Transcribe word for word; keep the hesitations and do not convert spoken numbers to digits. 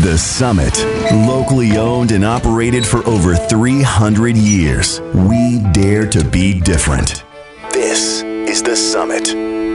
The Summit. Locally owned and operated for over three hundred years. We dare to be different. This is The Summit.